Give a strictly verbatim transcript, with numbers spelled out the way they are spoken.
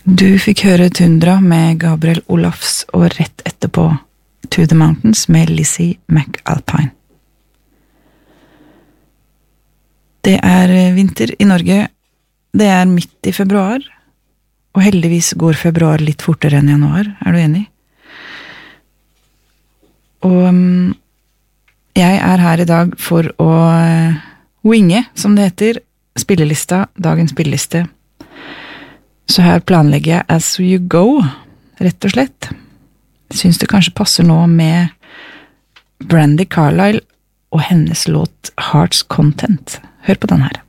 Du fikk høre Tundra med Gabriel Olafs og rett etterpå To the Mountains med Lizzie McAlpine. Det er vinter i Norge, det er midt i februar, og heldigvis går februar litt fortere enn januar, er du enig? Og um, jeg er her i dag for å uh, winge, som det heter, spillelista, dagens spilleliste. Så her planlegger jeg as you go, rett og slett. Syns det kanskje passer nå med Brandi Carlile og hennes låt Heart's Content. Hør på den her.